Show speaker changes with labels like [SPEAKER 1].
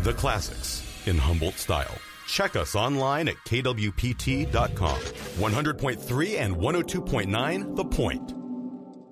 [SPEAKER 1] The classics in Humboldt style. Check us online at kwpt.com. 100.3 and 102.9 The Point.